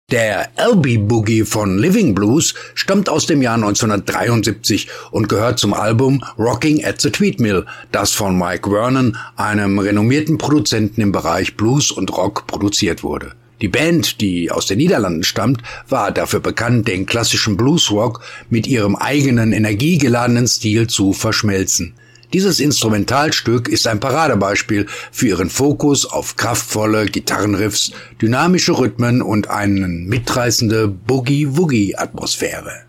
Der Alby-Boogie von Living Blues stammt aus dem Jahr 1973 und gehört zum Album Rocking at the Tweed Mill, das von Mike Vernon, einem renommierten Produzenten im Bereich Blues und Rock, produziert wurde. Die Band, die aus den Niederlanden stammt, war dafür bekannt, den klassischen Bluesrock mit ihrem eigenen energiegeladenen Stil zu verschmelzen. Dieses Instrumentalstück ist ein Paradebeispiel für ihren Fokus auf kraftvolle Gitarrenriffs, dynamische Rhythmen und eine mitreißende Boogie-Woogie-Atmosphäre.